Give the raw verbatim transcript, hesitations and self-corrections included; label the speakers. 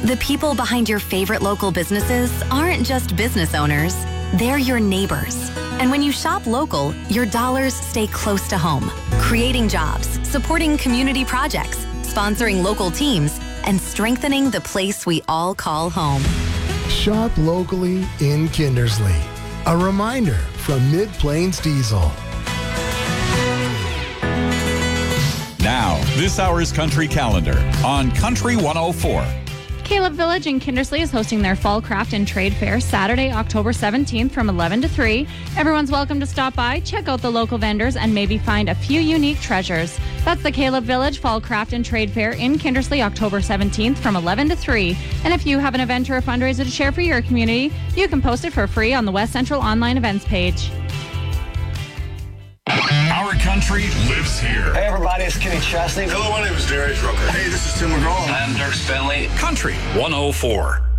Speaker 1: The people behind your favorite local businesses aren't just business owners, they're your neighbors. And when you shop local, your dollars stay close to home, creating jobs, supporting community projects, sponsoring local teams, and strengthening the place we all call home.
Speaker 2: Shop locally in Kindersley. A reminder from Mid-Plains Diesel.
Speaker 3: Now, this hour's Country Calendar on Country one oh four.
Speaker 4: Caleb Village in Kindersley is hosting their Fall Craft and Trade Fair Saturday, October seventeenth from eleven to three. Everyone's welcome to stop by, check out the local vendors, and maybe find a few unique treasures. That's the Caleb Village Fall Craft and Trade Fair in Kindersley, October seventeenth from eleven to three. And if you have an event or a fundraiser to share for your community, you can post it for free on the West Central online events page.
Speaker 3: Our country lives here.
Speaker 5: Hey everybody, it's Kenny Chesney.
Speaker 6: Hello, my name is Darius Rucker. Hey, this is Tim McGraw.
Speaker 7: I'm Dirk Bentley.
Speaker 3: Country one oh four.